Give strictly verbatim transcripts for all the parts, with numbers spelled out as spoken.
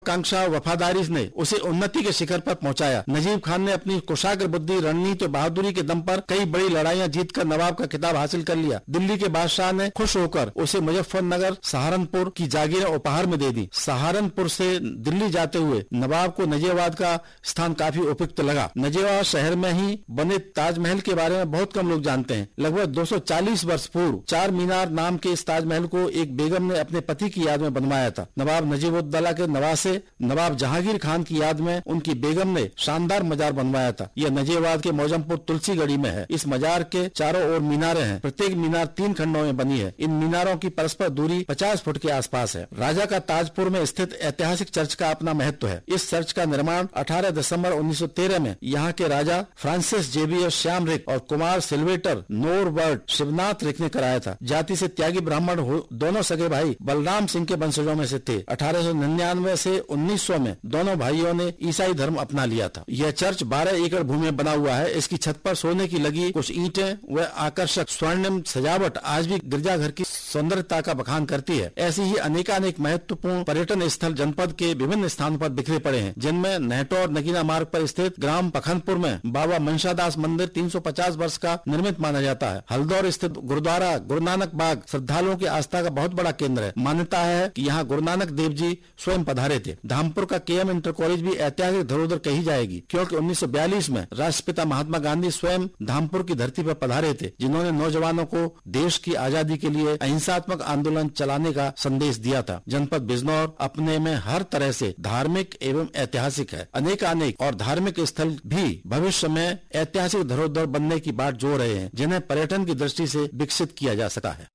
महत्वाकांक्षा वफादारी ने उसे उन्नति के शिखर पर पहुंचाया। नजीब खान ने अपनी कुशाग्र बुद्धि, रणनीति और बहादुरी के दम पर कई बड़ी लड़ाइयां जीतकर नवाब का खिताब हासिल कर लिया। दिल्ली के बादशाह ने खुश होकर उसे मुजफ्फरनगर सहारनपुर की जागीरें उपहार में दे दी। सहारनपुर से दिल्ली जाते हुए नवाब को नजीबाबाद का स्थान काफी उपयुक्त लगा। नजीबाबाद शहर में ही बने ताजमहल के बारे में बहुत कम लोग जानते हैं। लगभग दो सौ चालीस वर्ष पूर्व चार मीनार नाम के इस ताजमहल को एक बेगम ने अपने पति की याद में बनवाया था। नवाब नजीबुद्दौला के नवासे नवाब जहांगीर खान की याद में उनकी बेगम ने शानदार मजार बनवाया था। यह नजीबाबाद के मौजमपुर तुलसी गढ़ी में है। इस मजार के चारों ओर मीनारें हैं। प्रत्येक मीनार तीन खंडों में बनी है। इन मीनारों की परस्पर दूरी पचास फुट के आसपास है। राजा का ताजपुर में स्थित ऐतिहासिक चर्च का अपना महत्व है। इस चर्च का निर्माण अठारह दिसंबर उन्नीस सौ तेरह में यहाँ के राजा फ्रांसिस जेवियर श्याम रिक और कुमार सिल्वेटर नोरबर्ट शिवनाथ रिक ने कराया था। जाति से त्यागी ब्राह्मण दोनों सगे भाई बलराम सिंह के वंशजों में से थे। अठारह सौ निन्यानवे से उन्नीस सौ में दोनों भाइयों ने ईसाई धर्म अपना लिया था। यह चर्च बारह एकड़ भूमि में बना हुआ है। इसकी छत पर सोने की लगी कुछ ईंटें व आकर्षक स्वर्णिम सजावट आज भी गिरजाघर की सौंदर्यता का बखान करती है। ऐसी ही अनेकानेक महत्वपूर्ण पर्यटन स्थल जनपद के विभिन्न स्थानों पर बिखरे पड़े हैं, जिनमें नहटौर नगीना मार्ग पर स्थित ग्राम पखनपुर में बाबा मनशादास मंदिर तीन सौ पचास वर्ष का निर्मित माना जाता है। हल्दौर स्थित गुरुद्वारा गुरु नानक बाग श्रद्धालुओं की आस्था का बहुत बड़ा केंद्र है। मान्यता है कि यहाँ गुरु नानक देव जी स्वयं पधारे थे। धामपुर का के एम इंटर कॉलेज भी ऐतिहासिक धरोहर कही जाएगी, क्योंकि उन्नीस सौ बयालीस में राष्ट्रपिता महात्मा गांधी स्वयं धामपुर की धरती पर पधारे थे, जिन्होंने नौजवानों को देश की आजादी के लिए अहिंसात्मक आंदोलन चलाने का संदेश दिया था। जनपद बिजनौर अपने में हर तरह से धार्मिक एवं ऐतिहासिक है। अनेक अनेक और धार्मिक स्थल भी भविष्य में ऐतिहासिक धरोहर बनने की बात जो रहे हैं, जिन्हें पर्यटन की दृष्टि से विकसित किया जा सकता है।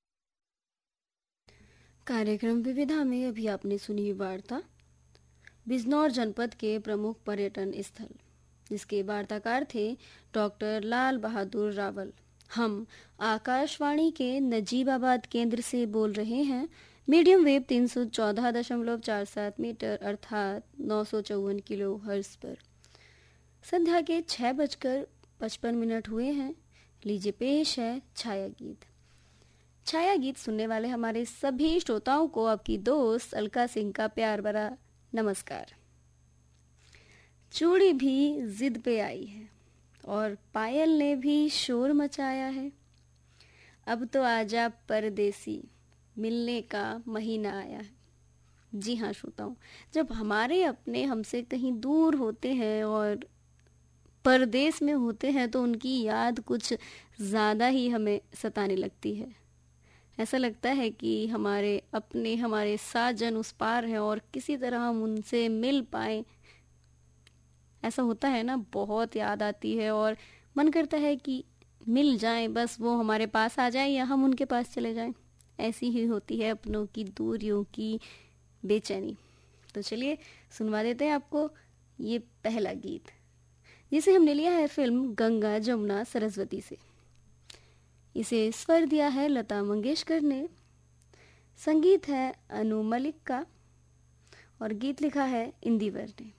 कार्यक्रम विविधा में अभी आपने सुनी वार्ता बिजनौर जनपद के प्रमुख पर्यटन स्थल, जिसके वार्ताकार थे डॉक्टर लाल बहादुर रावल। हम आकाशवाणी के नजीबाबाद केंद्र से बोल रहे हैं। मीडियम वेव तीन सौ चौदह दशमलव चार सात मीटर अर्थात नौ सौ चौवन किलो हर्ट्ज पर। संध्या के छह बजकर पचपन मिनट हुए हैं। लीजिए पेश है छाया गीत। छाया गीत सुनने वाले हमारे सभी श्रोताओं को आपकी दोस्त अलका सिंह का प्यार भरा नमस्कार। चूड़ी भी जिद पे आई है और पायल ने भी शोर मचाया है। अब तो आजा परदेसी, मिलने का महीना आया है। जी हाँ श्रोताओं, जब हमारे अपने हमसे कहीं दूर होते हैं और परदेश में होते हैं तो उनकी याद कुछ ज़्यादा ही हमें सताने लगती है। ऐसा लगता है कि हमारे अपने हमारे साजन उस पार हैं और किसी तरह हम उनसे मिल पाएं। ऐसा होता है ना, बहुत याद आती है और मन करता है कि मिल जाएं, बस वो हमारे पास आ जाएं या हम उनके पास चले जाएं। ऐसी ही होती है अपनों की दूरियों की बेचैनी। तो चलिए सुनवा देते हैं आपको ये पहला गीत, जिसे हमने लिया है फिल्म गंगा जमुना सरस्वती से। इसे स्वर दिया है लता मंगेशकर ने, संगीत है अनु मलिक का और गीत लिखा है इंदिवर ने।